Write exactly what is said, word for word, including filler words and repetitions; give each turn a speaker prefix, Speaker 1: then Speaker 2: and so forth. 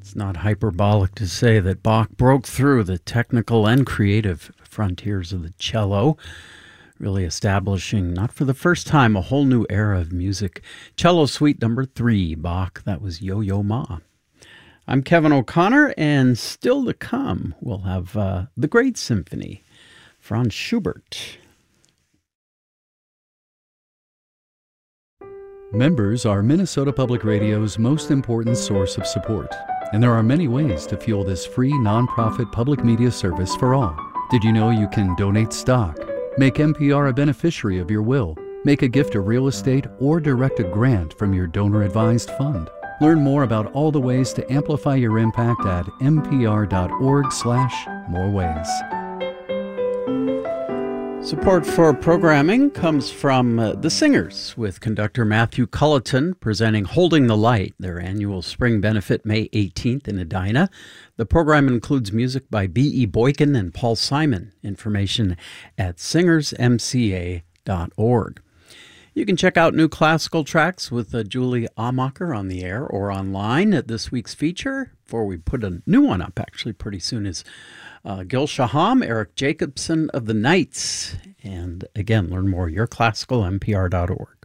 Speaker 1: It's not hyperbolic to say that Bach broke through the technical and creative frontiers of the cello, really establishing, not for the first time, a whole new era of music. Cello Suite number three, Bach. That was Yo-Yo Ma. I'm Kevin O'Connor, and still to come, we'll have uh, The Great Symphony, Franz Schubert.
Speaker 2: Members are Minnesota Public Radio's most important source of support, and there are many ways to fuel this free nonprofit public media service for all. Did you know you can donate stock, make N P R a beneficiary of your will, make a gift of real estate, or direct a grant from your donor-advised fund? Learn more about all the ways to amplify your impact at npr.org slash more ways.
Speaker 1: Support for programming comes from uh, The Singers, with conductor Matthew Culleton presenting Holding the Light, their annual spring benefit May eighteenth in Edina. The program includes music by B E. Boykin and Paul Simon. Information at singers m c a dot org. You can check out new classical tracks with uh, Julie Amacher on the air or online at this week's feature, before we put a new one up actually pretty soon, is Uh, Gil Shaham, Eric Jacobson of the Knights. And again, learn more at your classical m p r dot org.